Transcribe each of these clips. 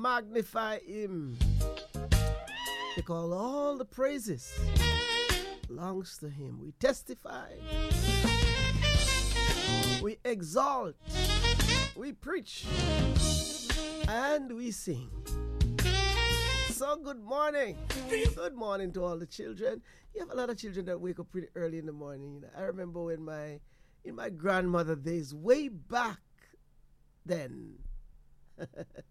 magnify him. Because all the praises belongs to him. We testify. We exalt. We preach. And we sing. So good morning. Good morning to all the children. You have a lot of children that wake up pretty early in the morning. You know, I remember when in my grandmother days, way back then, when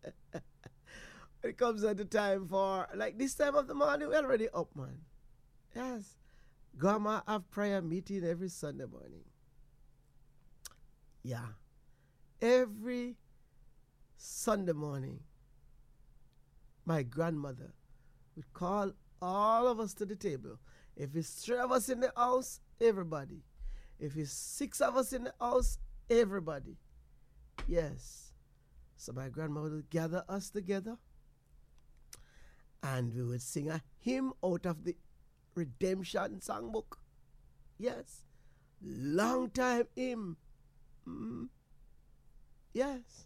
it comes at the time for, like this time of the morning, we're already up, man. Yes. Grandma have prayer meeting every Sunday morning. Yeah. Every Sunday morning, my grandmother would call all of us to the table. If it's 3 of us in the house, everybody. If it's 6 of us in the house, everybody. Yes. So my grandmother would gather us together and we would sing a hymn out of the Redemption Songbook. Yes. Long time hymn. Yes.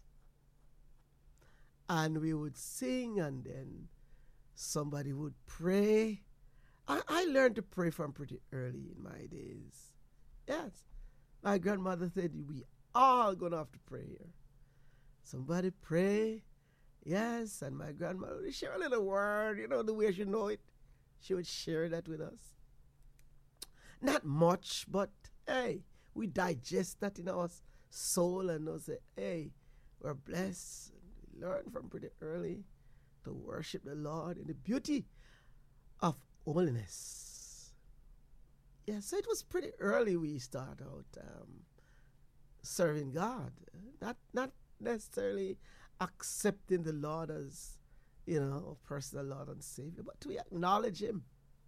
And we would sing and then somebody would pray. I learned to pray from pretty early in my days. Yes. My grandmother said, we all going to have to pray here. Somebody pray. Yes. And my grandmother would share a little word, you know, the way she know it. She would share that with us. Not much, but hey, we digest that in our soul and know say, hey, we're blessed. We learn from pretty early to worship the Lord in the beauty of holiness. Yeah, so it was pretty early we start out serving God. Not necessarily accepting the Lord as, you know, personal Lord and Savior, but we acknowledge him,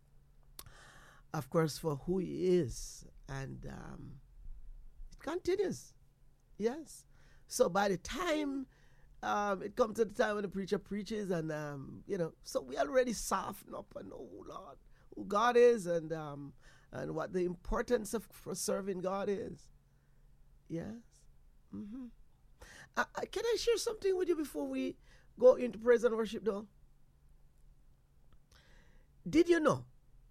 of course, for who he is. And it continues. Yes. So by the time it comes to the time when the preacher preaches and, you know, so we already soften up and know, Lord, who God is and what the importance of for serving God is. Yes. Mm-hmm. Can I share something with you before we go into praise and worship, though? Did you know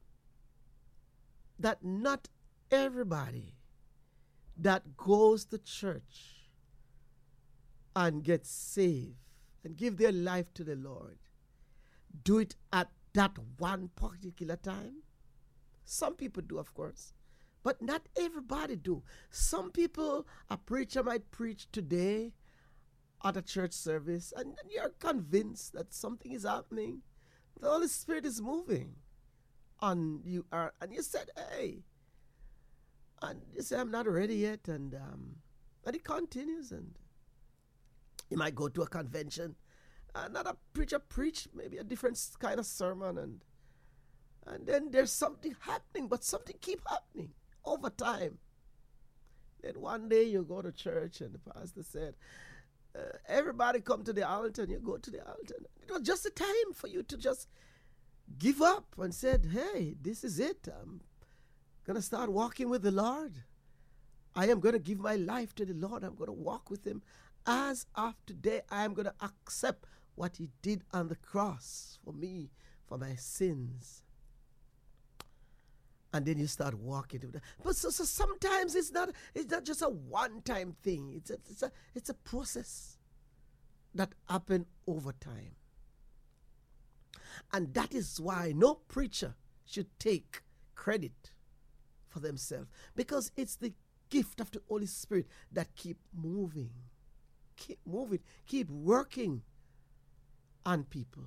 that not everybody that goes to church and gets saved and give their life to the Lord do it at that one particular time? Some people do, of course, but not everybody do. Some people, a preacher might preach today at a church service and you're convinced that something is happening. The Holy Spirit is moving. And you said, hey, and you say, I'm not ready yet, and it continues, and you might go to a convention, another preacher preach maybe a different kind of sermon, and then there's something happening, but something keep happening over time. Then one day you go to church, and the pastor said, everybody come to the altar, and you go to the altar. It was just a time for you to just give up and said, hey, this is it. I'm going to start walking with the Lord. I am going to give my life to the Lord. I'm going to walk with him. As of today, I am going to accept what he did on the cross for me, for my sins. And then you start walking. But so sometimes it's not just a one-time thing. It's a process that happens over time. And that is why no preacher should take credit for themselves, because it's the gift of the Holy Spirit that keep moving, keep working on people.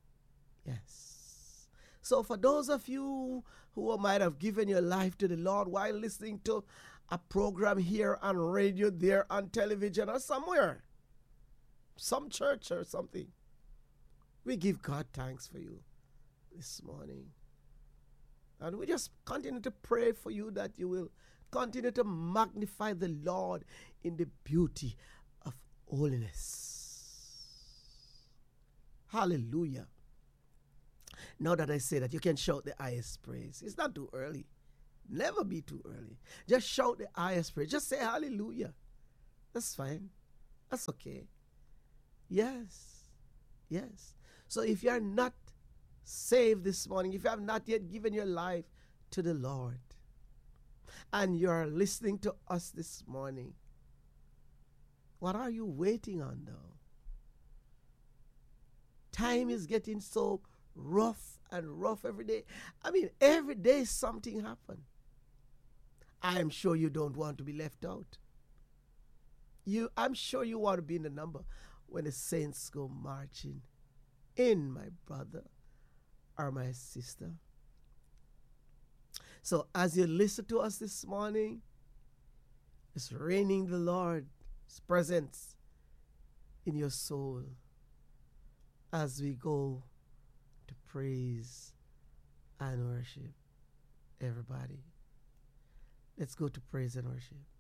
Yes. So for those of you who might have given your life to the Lord while listening to a program here on radio, there on television or somewhere, some church or something, we give God thanks for you this morning. And we just continue to pray for you that you will continue to magnify the Lord in the beauty of holiness. Hallelujah. Now that I say that, you can shout the highest praise. It's not too early. Never be too early. Just shout the highest praise. Just say hallelujah. That's fine. That's okay. Yes. Yes. So if you are not saved this morning, if you have not yet given your life to the Lord, and you're listening to us this morning, what are you waiting on now? Time is getting so rough and rough every day. I mean, every day something happens. I'm sure you don't want to be left out. I'm sure you want to be in the number when the saints go marching in, my brother or my sister. So as you listen to us this morning, it's raining the Lord's presence in your soul as we go to praise and worship. Everybody, let's go to praise and worship.